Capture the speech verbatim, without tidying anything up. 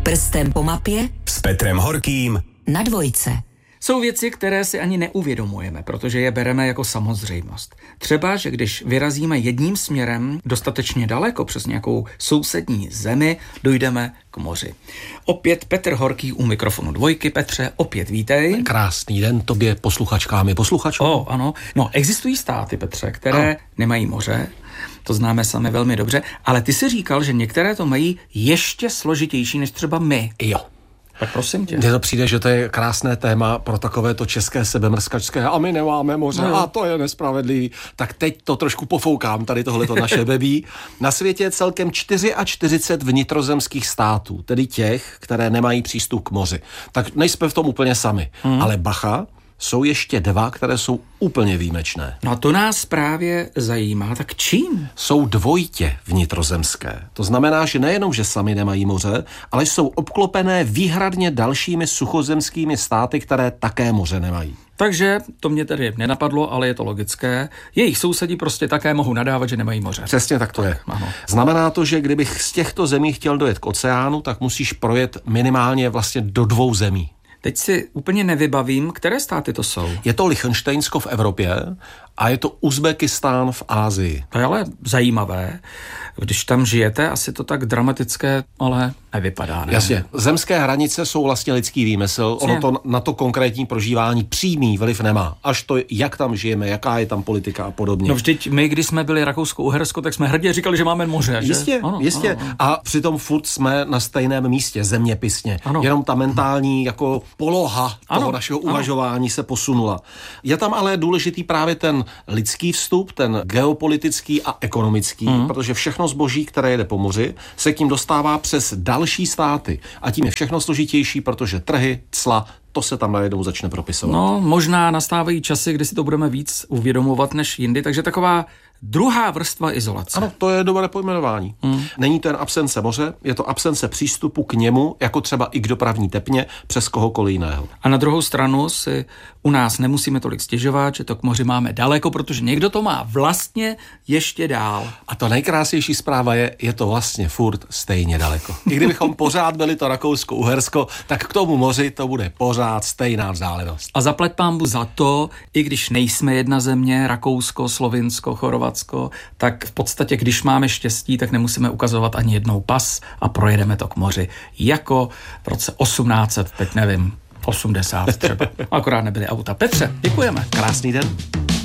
Prstem po mapě s Petrem Horkým na Dvojce. Jsou věci, které si ani neuvědomujeme, protože je bereme jako samozřejmost. Třeba, že když vyrazíme jedním směrem dostatečně daleko přes nějakou sousední zemi, dojdeme k moři. Opět Petr Horký u mikrofonu Dvojky. Petře, opět vítej. Krásný den tobě, posluchačkám i posluchačům. O, ano. No, existují státy, Petře, které a. nemají moře. To známe sami velmi dobře, ale ty si říkal, že některé to mají ještě složitější než třeba my. Jo. Tak prosím tě. Mně to přijde, že to je krásné téma pro takové to české sebemrskačské a my nemáme moře no. a to je nespravedlivý. Tak teď to trošku pofoukám, tady tohleto naše bebí. Na světě je celkem čtyřicet čtyři vnitrozemských států, tedy těch, které nemají přístup k moři. Tak nejsme v tom úplně sami. Hmm. Ale bacha, jsou ještě dva, které jsou úplně výjimečné. No a to nás právě zajímá. Tak čím? Jsou dvojitě vnitrozemské. To znamená, že nejenom, že sami nemají moře, ale jsou obklopené výhradně dalšími suchozemskými státy, které také moře nemají. Takže to mě tedy nenapadlo, ale je to logické. Jejich sousedi prostě také mohou nadávat, že nemají moře. Přesně tak to je. Ano. Znamená to, že kdybych z těchto zemí chtěl dojet k oceánu, tak musíš projet minimálně vlastně do dvou zemí. Teď si úplně nevybavím, které státy to jsou. Je to Lichtenštejnsko v Evropě a je to Uzbekistán v Asii. To je ale zajímavé. Když tam žijete, asi to tak dramatické, ale nevypadá. Ne? Jasně. Zemské hranice jsou vlastně lidský výmysl. Jasně. Ono to na to konkrétní prožívání přímý vliv nemá. Až to, jak tam žijeme, jaká je tam politika a podobně. No vždyť my, když jsme byli Rakousko-Uhersko, tak jsme hrdě říkali, že máme moře. Jistě, že? Ano, jistě. Ano, ano. A přitom furt jsme na stejném místě, zeměpisně. Ano. Jenom ta mentální jako poloha toho ano, našeho ano. uvažování se posunula. Je tam ale důležitý právě ten lidský vstup, ten geopolitický a ekonomický, mm. protože všechno zboží, které jede po moři, se k tím dostává přes další státy. A tím je všechno složitější, protože trhy, cla, to se tam najednou začne propisovat. No, možná nastávají časy, kdy si to budeme víc uvědomovat než jindy, takže taková druhá vrstva izolace. Ano, to je dobré pojmenování. Hmm. Není to jen absence moře, je to absence přístupu k němu, jako třeba i k dopravní tepně, přes kohokoliv jiného. A na druhou stranu si u nás nemusíme tolik stěžovat, že to k moři máme daleko, protože někdo to má vlastně ještě dál. A to nejkrásnější zpráva je, je to vlastně furt stejně daleko. I kdybychom pořád byli to Rakousko-Uhersko, tak k tomu moři to bude pořád stejná vzdálenost. A zaplať pánbu za to, i když nejsme jedna země, Rakousko, Slovinsko, Chorvatsko, tak v podstatě, když máme štěstí, tak nemusíme ukazovat ani jednou pas a projedeme to k moři. Jako v roce osmnáct set, teď nevím, osmdesát třeba. Akorát nebyly auta. Petře, děkujeme. Krásný den.